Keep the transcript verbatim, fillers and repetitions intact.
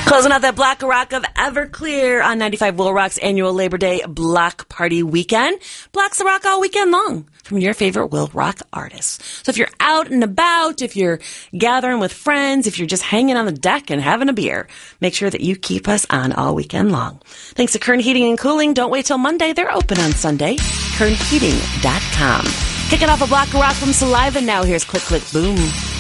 Closing out that Black Rock of Everclear on ninety-five Will Rock's annual Labor Day Block Party Weekend. Black's the rock all weekend long from your favorite Will Rock artists. So if you're out and about, if you're gathering with friends, if you're just hanging on the deck and having a beer, make sure that you keep us on all weekend long. Thanks to Kern Heating and Cooling. Don't wait till Monday. They're open on Sunday. kern heating dot com. Kicking off a Block of Rock from Saliva now. Here's Click Click Boom.